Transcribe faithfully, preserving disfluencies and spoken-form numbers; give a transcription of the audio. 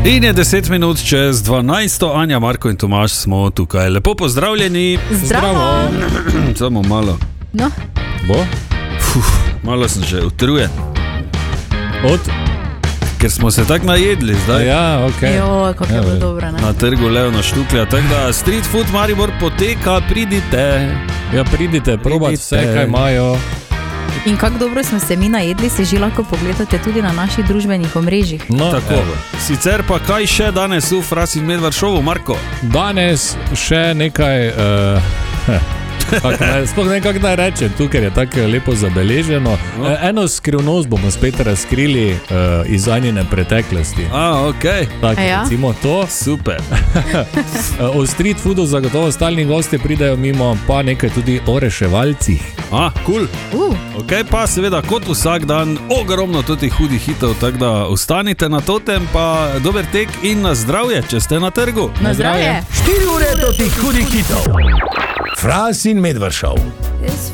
In je deset minut čez dvanajsto, Anja, Marko in Tomaž smo tukaj. Lepo pozdravljeni. Zdravo. Samo malo. No. Bo? Uf, malo sem že utrujen. Od? Ker smo se tak najedli zdaj. Ja, okej. Okay. Jo, kako je Ja, bilo ve. dobro, ne? Na trgu Leona Štuklja, tako da Street Food Maribor poteka, pridite. Ja, pridite, probati vse, Pridite. kaj imajo. In kako dobro smo se mi najedli, se že lahko pogledate tudi na naših družbenih omrežjih. No, Tako. evo. Sicer pa kaj še danes v Fras in Medvard šovu, Marko? Danes še nekaj, uh, kak naj, sploh ne kako naj rečem, tu, ker je tako lepo zabeleženo. No. E, eno skrivnost bomo spet razkrili uh, iz Anjine preteklosti. A, okej, okay. Tak, A ja? recimo to. Super. Uh, o street foodu zagotovo stalni gosti pridejo mimo, pa nekaj tudi o reševalcih. A, kul. Uh, Ok, pa seveda kot vsak dan ogromno totih hudih hitov, tako da ostanite na totem, pa dober tek in na zdravje, če ste na trgu. na zdravje. štiri ure do tih hudih hitov. Fras in Medvard šov. It's